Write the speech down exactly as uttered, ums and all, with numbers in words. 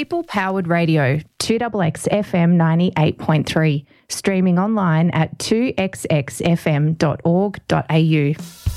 People-powered radio, two X X F M ninety-eight point three, streaming online at two x x f m dot org dot a u.